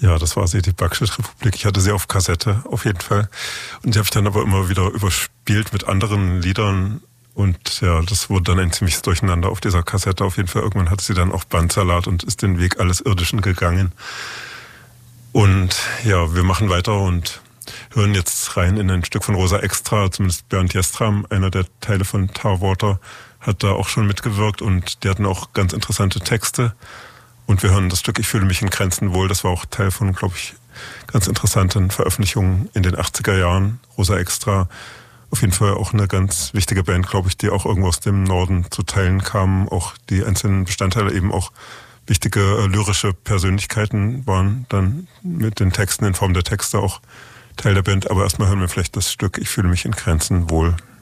Ja, das war sie, die Backsteinrepublik. Ich hatte sie auf Kassette, auf jeden Fall. Und die habe ich dann aber immer wieder überspielt mit anderen Liedern. Und ja, das wurde dann ein ziemliches Durcheinander auf dieser Kassette. Auf jeden Fall, irgendwann hatte sie dann auch Bandsalat und ist den Weg alles Irdischen gegangen. Und ja, wir machen weiter und hören jetzt rein in ein Stück von Rosa Extra. Zumindest Bernd Jestram, einer der Teile von Tarwater, hat da auch schon mitgewirkt und die hatten auch ganz interessante Texte. Und wir hören das Stück Ich fühle mich in Grenzen wohl. Das war auch Teil von, glaube ich, ganz interessanten Veröffentlichungen in den 80er Jahren. Rosa Extra, auf jeden Fall auch eine ganz wichtige Band, glaube ich, die auch irgendwo aus dem Norden zu Teilen kam. Auch die einzelnen Bestandteile eben auch wichtige lyrische Persönlichkeiten waren dann mit den Texten in Form der Texte auch Teil der Band. Aber erstmal hören wir vielleicht das Stück Ich fühle mich in Grenzen wohl.